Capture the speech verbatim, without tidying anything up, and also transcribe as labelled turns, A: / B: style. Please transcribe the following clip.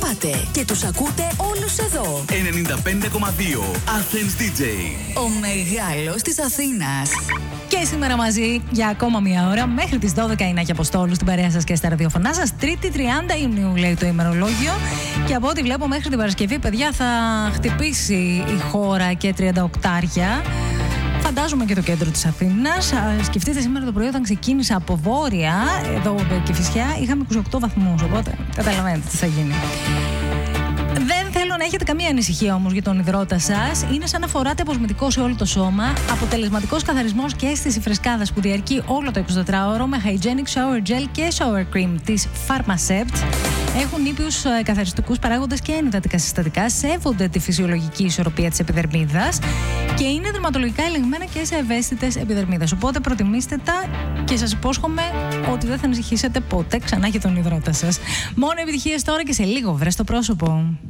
A: πάτε και τους ακούτε όλους εδώ.
B: ενενήντα πέντε κόμμα δύο Athens ντι τζέι.
A: Ο μεγάλος της Αθήνας.
C: Και σήμερα μαζί για ακόμα μία ώρα μέχρι τις δώδεκα η Νάκη Αποστόλου στην παρέα σας και στα ραδιοφωνά σας. Τρίτη τριάντα Ιουνίου λέει το ημερολόγιο. Και από ό,τι βλέπω μέχρι την Παρασκευή, παιδιά, θα χτυπήσει η χώρα και τριάντα οκτάρια. Φαντάζομαι και το κέντρο της Αθήνας. Σκεφτείτε σήμερα το πρωί όταν ξεκίνησα από βόρεια, εδώ και Κηφισιά, είχαμε είκοσι οκτώ βαθμούς. Οπότε καταλαβαίνετε τι θα γίνει. Δεν θέλω να έχετε καμία ανησυχία όμως για τον υδρότα σας. Είναι σαν να φοράτε αποσμητικό σε όλο το σώμα. Αποτελεσματικός καθαρισμός και αίσθηση φρεσκάδας που διαρκεί όλο το εικοσιτετράωρο με Hygienic Shower Gel και Shower Cream της Pharmacept. Έχουν ήπιους καθαριστικούς παράγοντες και ενυδατικά συστατικά. Σέβονται τη φυσιολογική ισορροπία της επιδερμίδας και είναι δερματολογικά ελεγμένα και σε ευαίσθητες επιδερμίδες. Οπότε προτιμήστε τα και σας υπόσχομαι ότι δεν θα ανησυχήσετε ποτέ ξανά για τον υδρότα σας. Μόνο επιτυχίες τώρα και σε λίγο βρες το πρόσωπο.